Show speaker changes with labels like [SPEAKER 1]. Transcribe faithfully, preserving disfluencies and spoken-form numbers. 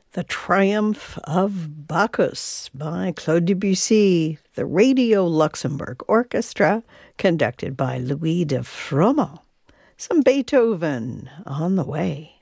[SPEAKER 1] The Triumph of Bacchus by Claude Debussy, the Radio Luxembourg Orchestra, conducted by Louis de Froment. Some Beethoven on the way.